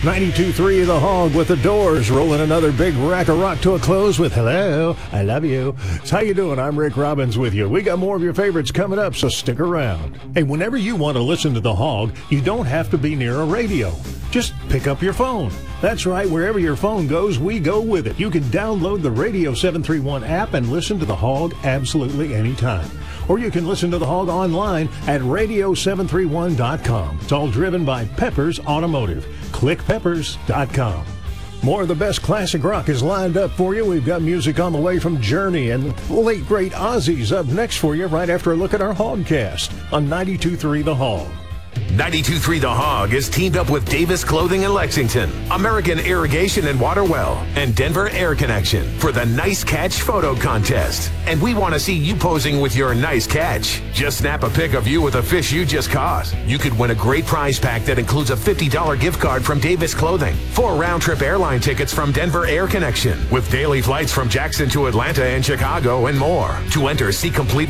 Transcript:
92.3 The Hog with the Doors rolling another big rack of rock to a close with Hello, I Love You. So how you doing? I'm Rick Robbins with you. We got more of your favorites coming up, so stick around. Hey, whenever you want to listen to The Hog, you don't have to be near a radio. Just pick up your phone. That's right, wherever your phone goes, we go with it. You can download the Radio 731 app and listen to The Hog absolutely anytime. Or you can listen to The Hog online at radio731.com. It's all driven by Peppers Automotive. ClickPeppers.com. More of the best classic rock is lined up for you. We've got music on the way from Journey and late great Ozzy's up next for you right after a look at our Hogcast on 92.3 The Hog. 92.3 The Hog is teamed up with Davis Clothing in Lexington, American Irrigation and Water Well, and Denver Air Connection for the Nice Catch Photo Contest. And we want to see you posing with your nice catch. Just snap a pic of you with a fish you just caught. You could win a great prize pack that includes a $50 gift card from Davis Clothing, 4 round-trip airline tickets from Denver Air Connection, with daily flights from Jackson to Atlanta and Chicago, and more. To enter, see complete